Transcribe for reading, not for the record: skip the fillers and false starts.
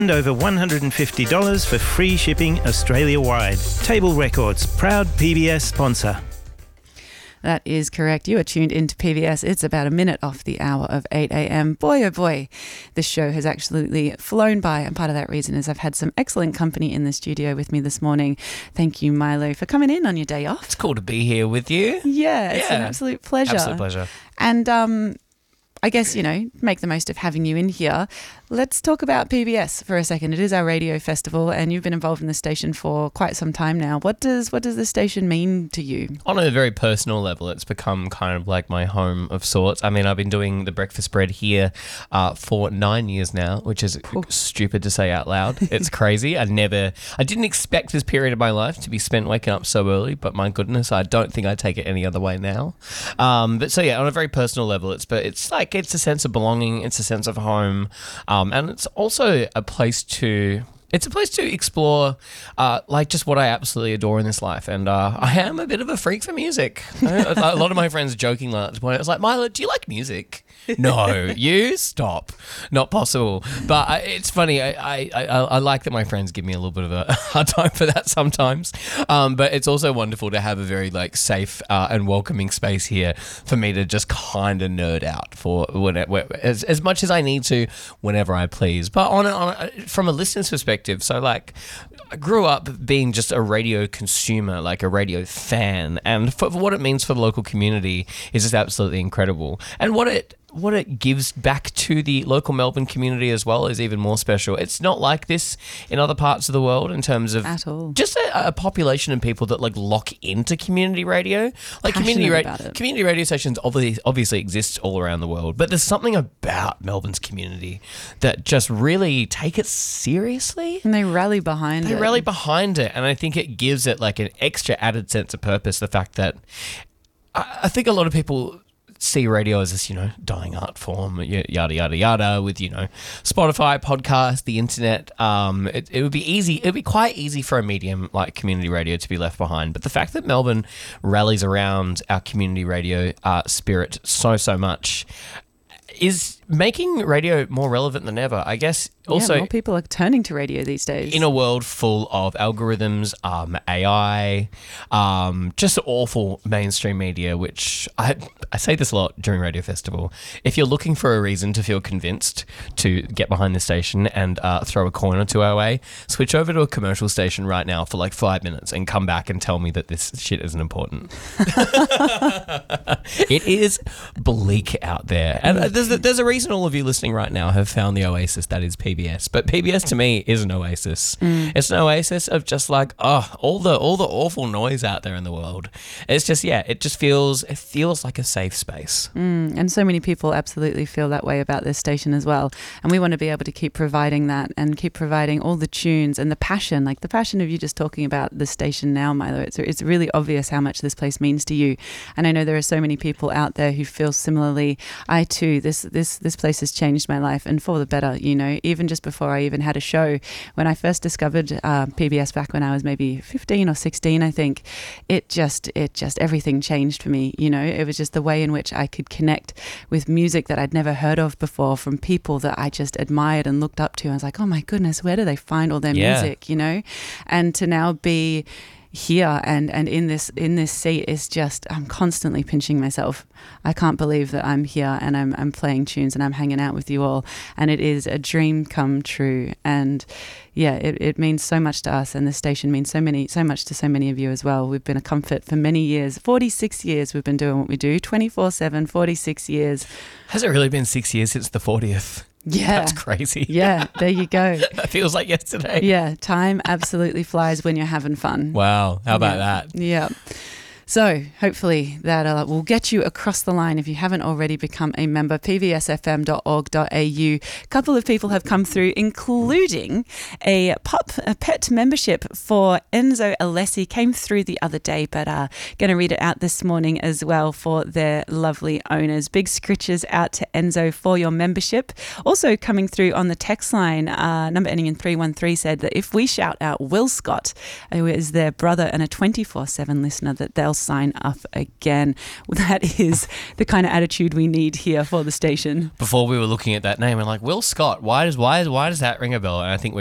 And over $150 for free shipping Australia-wide. Table Records, proud PBS sponsor. That is correct. You are tuned into PBS. It's about a minute off the hour of 8 a.m. Boy, oh boy, this show has absolutely flown by. And part of that reason is I've had some excellent company in the studio with me this morning. Thank you, Milo, for coming in on your day off. It's cool to be here with you. Yeah, it's an absolute pleasure. Absolute pleasure. And I guess, make the most of having you in here. Let's talk about PBS for a second. It is our radio festival and you've been involved in the station for quite some time now. What does the station mean to you? On a very personal level, it's become kind of like my home of sorts. I mean, I've been doing the breakfast spread here for 9 years now, which is stupid to say out loud. It's crazy. I didn't expect this period of my life to be spent waking up so early, but my goodness, I don't think I take it any other way now. But so yeah, on a very personal level, it's a sense of belonging. It's a sense of home. And it's also a place to explore just what I absolutely adore in this life. And I am a bit of a freak for music. A lot of my friends jokingly at this point, I was like, Milo, do you like music? No, you stop. Not possible. But it's funny. I like that my friends give me a little bit of a hard time for that sometimes. But it's also wonderful to have a very safe and welcoming space here for me to just kind of nerd out for as much as I need to whenever I please. But from a listener's perspective, so I grew up being just a radio consumer, like a radio fan, and for what it means for the local community is just absolutely incredible. And what it gives back to the local Melbourne community as well is even more special. It's not like this in other parts of the world in terms of at all. Just a population of people that lock into community radio. Community radio stations obviously exist all around the world, but there's something about Melbourne's community that just really take it seriously. And they rally behind it. And I think it gives it an extra added sense of purpose. The fact that I think a lot of people see radio as this, dying art form, yada, yada, yada, with, Spotify, podcast, the internet. It would be easy. It would be quite easy for a medium like community radio to be left behind. But the fact that Melbourne rallies around our community radio spirit so much is making radio more relevant than ever. I guess also more people are turning to radio these days. In a world full of algorithms, AI, just awful mainstream media, which I say this a lot during Radio Festival. If you're looking for a reason to feel convinced to get behind the station and throw a coin or two our way, switch over to a commercial station right now for 5 minutes and come back and tell me that this shit isn't important. It is bleak out there. And there's a reason all of you listening right now have found the oasis that is PBS. But PBS to me is an oasis. It's an oasis of just all the awful noise out there in the world. It's just, it feels like a safe space. And so many people absolutely feel that way about this station as well. And we want to be able to keep providing that and keep providing all the tunes and the passion, the passion of you just talking about the station now, Milo. It's really obvious how much this place means to you. And I know there are so many people out there who feel similarly. I too, this place has changed my life and for the better, even just before I even had a show. When I first discovered PBS back when I was maybe 15 or 16, I think, it just everything changed for me. It was just the way in which I could connect with music that I'd never heard of before from people that I just admired and looked up to. I was like, oh my goodness, where do they find all their music, And to now be here and in this seat is just, I'm constantly pinching myself. I can't believe that I'm here and I'm playing tunes and I'm hanging out with you all, and it is a dream come true. And it means so much to us, and the station means so much to so many of you as well. We've been a comfort for many years. 46 years we've been doing what we do, 24/7, 46 years. Has it really been 6 years since the 40th? Yeah. That's crazy. Yeah, there you go. That feels like yesterday. Yeah, time absolutely flies when you're having fun. Wow, how about that? Yeah. So hopefully that will get you across the line if you haven't already become a member. pbsfm.org.au. A couple of people have come through, including a pet membership for Enzo Alessi. Came through the other day, but going to read it out this morning as well for their lovely owners. Big scritches out to Enzo for your membership. Also coming through on the text line, number ending in 313 said that if we shout out Will Scott, who is their brother and a 24/7 listener, that they'll sign up again. That is the kind of attitude we need here for the station. Before we were looking at that name and like, Will Scott, why does that ring a bell? And I think